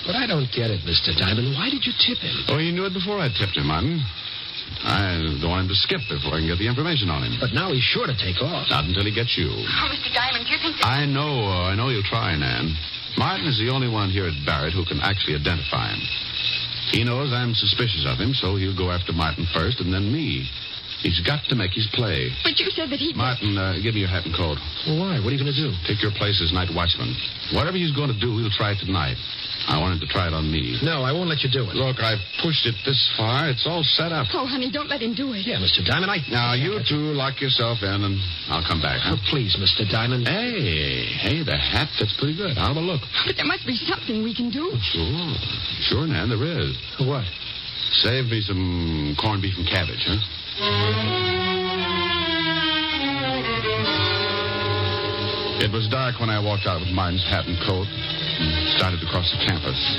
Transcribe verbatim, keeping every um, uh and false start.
But I don't get it, Mister Diamond. Why did you tip him? Oh, he knew it before I tipped him, Martin. I don't want him to skip before I can get the information on him. But now he's sure to take off. Not until he gets you. Oh, Mister Diamond, do you think that... I know, uh, I know you'll try, Nan. Martin is the only one here at Barrett who can actually identify him. He knows I'm suspicious of him, so he'll go after Martin first and then me. He's got to make his play. But you said that he... Martin, uh, give me your hat and coat. Well, why? What are you going to do? Take your place as night watchman. Whatever he's going to do, he'll try it tonight. I want him to try it on me. No, I won't let you do it. Look, I've pushed it this far. It's all set up. Oh, honey, don't let him do it. Yeah, Mister Diamond, I... Now, you two lock yourself in, and I'll come back, huh? Oh, please, Mister Diamond. Hey, hey, the hat fits pretty good. How about a look? But there must be something we can do. Sure. Sure, Nan, there is. What? Save me some corned beef and cabbage, huh? It was dark when I walked out with Martin's hat and coat and started across the campus.